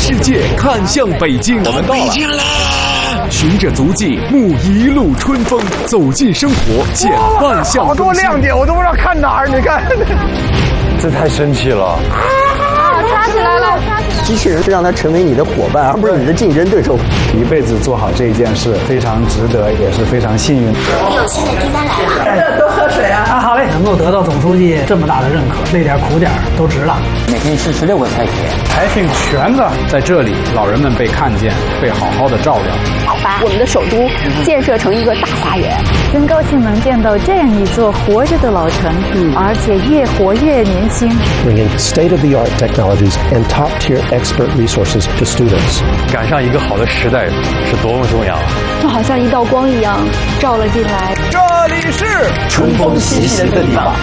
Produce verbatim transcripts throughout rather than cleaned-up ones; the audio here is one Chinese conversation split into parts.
世界看向北京。 我们北京了。 循着足迹，沐一路春风，走进生活，见万象更新。 好多亮点，我都不知道看哪儿。你看，这太神奇了！ 啊，抓起来了！抓起来了！ 机器人是让它成为你的伙伴，而不是你的竞争对手。 一辈子做好这一件事，非常值得，也是非常幸运。 你有新的订单来了， 多喝水啊！ 啊，好嘞，能够得到总书记这么大的认可，累点苦点都值了。 每天吃十六个菜品， 还挺全的。在这里，老人们被看见，被好好的照料。 把我们的首都建设成一个大花园， 真高兴能见到这样一座活着的老城，嗯，而且越活越年轻。 Bringing state-of-the-art technologies and top-tier expert resources to students。 赶上一个好的时代是多么重要啊！ 就好像一道光一样照了进来。 这里是春风习习的地方。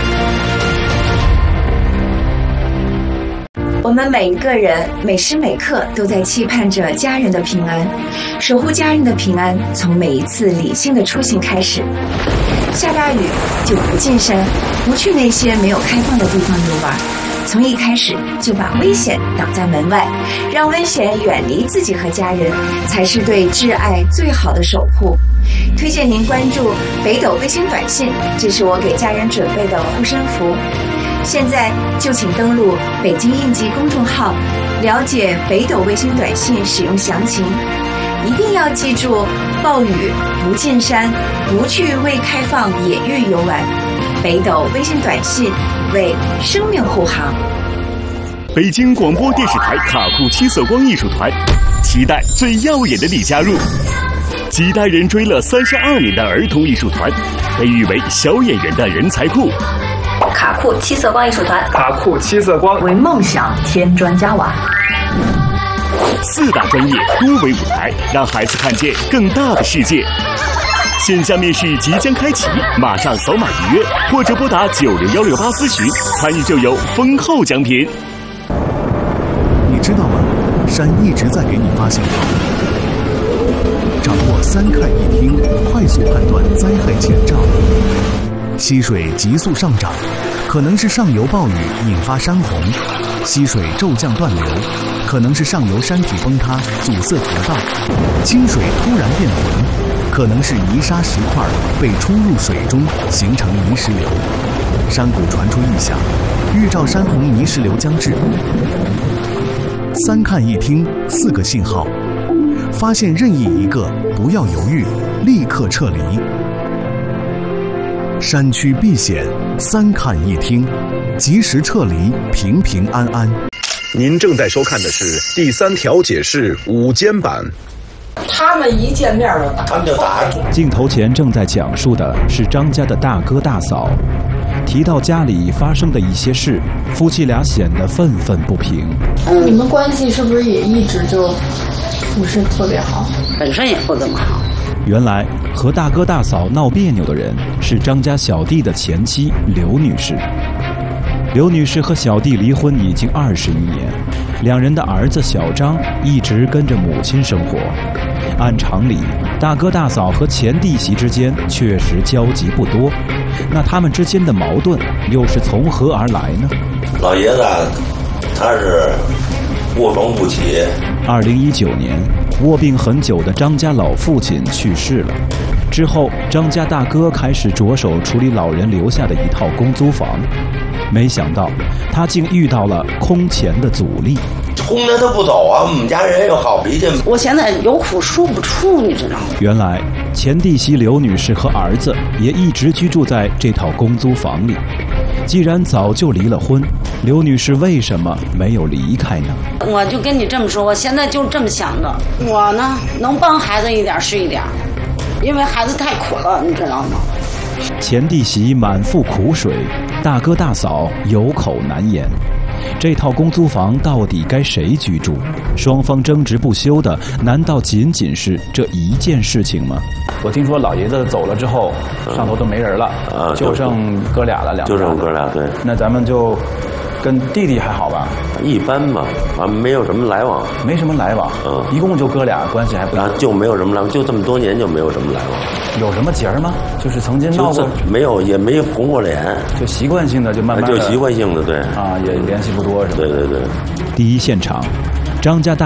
我们每一个人每时每刻都在期盼着家人的平安，守护家人的平安，从每一次理性的出行开始。下大雨就不进山，不去那些没有开放的地方游玩，从一开始就把危险挡在门外，让危险远离自己和家人，才是对挚爱最好的守护。推荐您关注北斗卫星短信，这是我给家人准备的护身符。现在就请登录北京应急公众号，了解北斗卫星短信使用详情。一定要记住，暴雨不进山，不去未开放野域游玩。北斗卫星短信为生命护航。 北京广播电视台卡库七色光艺术团，期待最耀眼的你加入。几代人追了三十二年的儿童艺术团，被誉为小演员的人才库。 卡库七色光艺术团， 卡库七色光为梦想添砖加瓦。 四大专业多维舞台，让孩子看见更大的世界。线下面试即将开启，马上扫码预约，或者拨打九零幺六八咨询，参与就有丰厚奖品。 你知道吗？山一直在给你发信号。掌握三看一听，快速判断灾害前兆。溪水急速上涨，可能是上游暴雨引发山洪；溪水骤降断流，可能是上游山体崩塌阻塞河道；清水突然变浑，可能是泥沙石块被冲入水中形成泥石流。山谷传出异响，预兆山洪泥石流将至。三看一听，四个信号，发现任意一个，不要犹豫，立刻撤离。山区避险，三看一听，及时撤离，平平安安。 您正在收看的是第三条解释午间版。 他们一见面就打， 他们就打。 镜头前正在讲述的是张家的大哥大嫂，提到家里发生的一些事，夫妻俩显得愤愤不平。 嗯，你们关系是不是也一直就不是特别好？ 本身也不怎么好。 原来和大哥大嫂闹别扭的人是张家小弟的前妻刘女士。刘女士和小弟离婚已经二十余年，两人的儿子小张一直跟着母亲生活。按常理，大哥大嫂和前弟媳之间确实交集不多，那他们之间的矛盾又是从何而来呢？ 老爷子他是卧床不起。 二零一九年，卧病很久的张家老父亲去世了。之后，张家大哥开始着手处理老人留下的一套公租房，没想到他竟遇到了空前的阻力。 冲着他不走啊！我们家人有好脾气， 我现在有苦说不出，你知道吗？ 原来前弟媳刘女士和儿子也一直居住在这套公租房里。既然早就离了婚，刘女士为什么没有离开呢？ 我就跟你这么说，我现在就这么想着，我呢能帮孩子一点是一点，因为孩子太苦了，你知道吗？ 前弟媳满腹苦水，大哥大嫂有口难言。这套公租房到底该谁居住？双方争执不休的，难道仅仅是这一件事情吗？ 我听说老爷子走了之后，上头都没人了， 嗯、 就剩哥俩了，两就剩哥俩，对。 那咱们就跟弟弟还好吧？ 一般吧，啊，没有什么来往， 没什么来往。嗯，一共就哥俩，关系还不错。 啊，就没有什么来往，就这么多年就没有什么来往。 有什么节儿吗？就是曾经闹过？ 没有，也没红过脸。 就习惯性的，就慢慢的。 就习惯性的，对。 啊，也联系不多，是吧？ 对对对。 第一现场，张家大